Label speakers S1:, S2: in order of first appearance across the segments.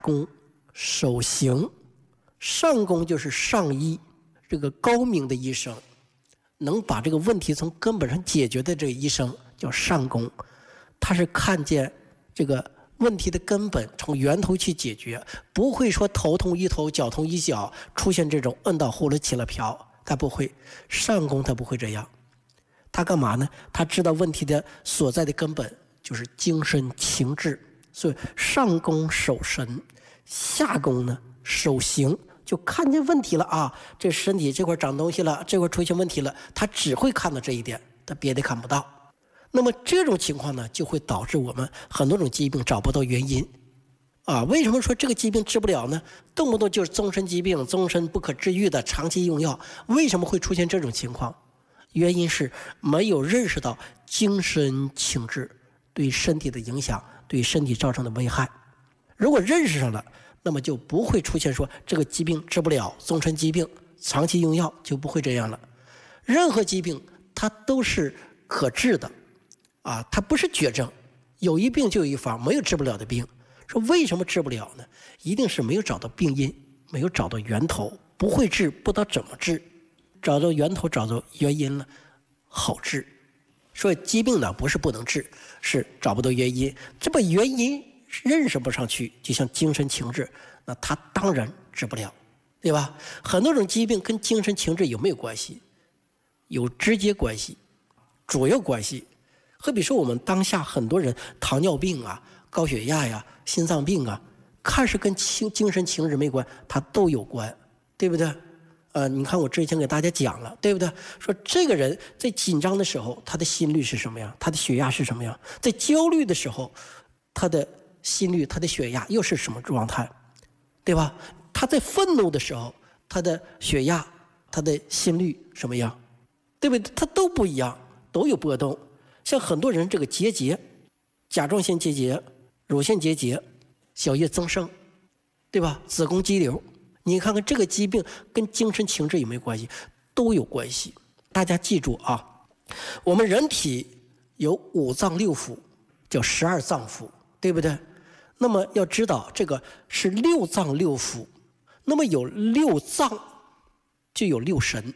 S1: 功守形，上功就是上医，这个高明的医生，能把这个问题从根本上解决的这个医生叫上功，他是看见这个问题的根本，从源头去解决，不会说头痛医头，脚痛医脚，出现这种摁到葫芦起了瓢，他不会。上功他不会这样，他干嘛呢？他知道问题的所在的根本就是精神情志，所以上功守神，下功呢守形，就看见问题了啊，这身体这块长东西了，这块出现问题了，他只会看到这一点，他别的看不到。那么这种情况呢，就会导致我们很多种疾病找不到原因啊。为什么说这个疾病治不了呢？动不动就是终身疾病，终身不可治愈的长期用药，为什么会出现这种情况？原因是没有认识到精神情志对身体的影响，对身体造成的危害。如果认识上了，那么就不会出现说这个疾病治不了，终身疾病长期用药，就不会这样了。任何疾病它都是可治的啊，它不是绝症，有一病就有一方，没有治不了的病。说为什么治不了呢？一定是没有找到病因，没有找到源头，不会治，不知道怎么治。找到源头，找到原因了，好治。所以疾病呢，不是不能治，是找不到原因。这把原因认识不上去，就像精神情志，那它当然治不了，对吧？很多种疾病跟精神情志有没有关系？有直接关系，主要关系。好比说我们当下很多人糖尿病啊、高血压呀、心脏病啊，看是跟精神情志没关，它都有关，对不对？你看我之前给大家讲了，对不对？说这个人在紧张的时候，他的心率是什么样？他的血压是什么样？在焦虑的时候，他的心率、他的血压又是什么状态？对吧？他在愤怒的时候，他的血压、他的心率什么样？对不对？他都不一样，都有波动。像很多人这个结节、甲状腺结节、乳腺结节、小叶增生，对吧？子宫肌瘤。你看看这个疾病跟精神情志有没有关系？都有关系。大家记住啊，我们人体有五脏六腑，叫12脏腑，对不对？那么要知道这个是6脏6腑，那么有6脏就有6神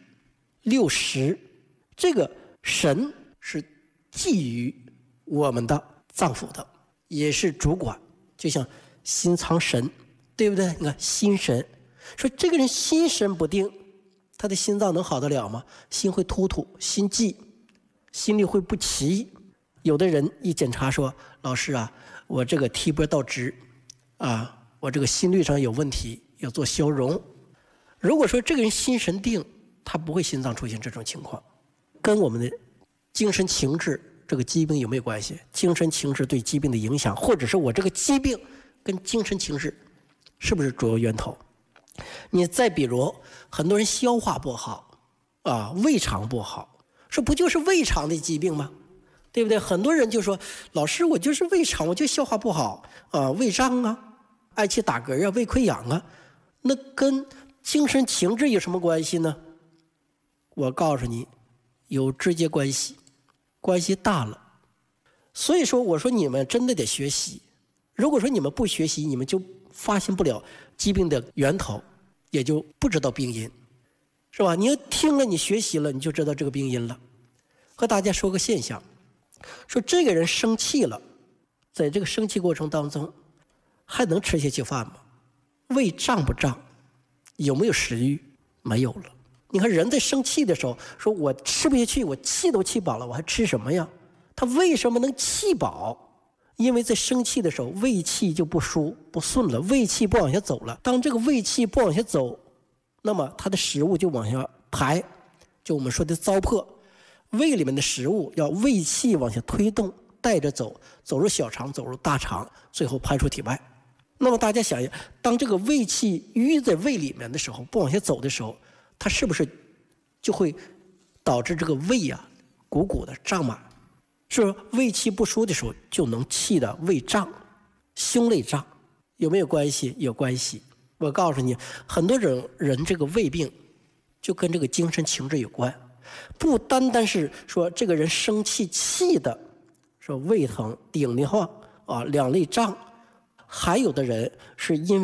S1: 6识，这个神是寄于我们的脏腑的，也是主管，就像心藏神，对不对？你看心神，说这个人心神不定，他的心脏能好得了吗？心会突突，心悸，心律会不齐。有的人一检查说，老师啊，我这个提波倒直啊，我这个心律上有问题，要做消融。如果说这个人心神定，他不会心脏出现这种情况。跟我们的精神情志这个疾病有没有关系？精神情志对疾病的影响，或者是我这个疾病跟精神情志是不是主要源头？你再比如很多人消化不好啊，胃肠不好，说不就是胃肠的疾病吗？对不对？很多人就说，老师我就是胃肠，我就消化不好啊，胃胀啊，嗳气打嗝啊，胃溃疡啊，那跟精神情志有什么关系呢？我告诉你，有直接关系，关系大了。所以说我说你们真的得学习，如果说你们不学习，你们就发现不了疾病的源头，也就不知道病因，是吧？你要听了，你学习了，你就知道这个病因了。和大家说个现象，说这个人生气了，在这个生气过程当中还能吃下去饭吗？胃胀不胀？有没有食欲？没有了。你看人在生气的时候，说我吃不下去，我气都气饱了，我还吃什么呀？他为什么能气饱？因为在生气的时候，胃气就不顺了，胃气不往下走了。当这个胃气不往下走，那么它的食物就往下排，就我们说的糟粕。胃里面的食物要胃气往下推动，带着走，走入小肠，走入大肠，最后排出体外。那么大家想一下，当这个胃气淤在胃里面的时候，不往下走的时候，它是不是就会导致这个胃啊鼓鼓的胀满？是不是胃气不舒的时候就能气的胃胀、胸肋胀？有没有关系？有关系。我告诉你，很多人这个胃病就跟这个精神情志有关，不单单是说这个人生气气的，说胃疼、顶得慌啊、两肋胀， 还有的人是因为